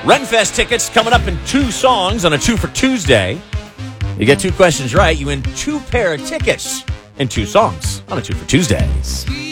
Renfest tickets coming up in 2 songs on a 2 for Tuesday. You get 2 questions right, you win 2 pair of tickets and 2 songs on a 2 for Tuesday.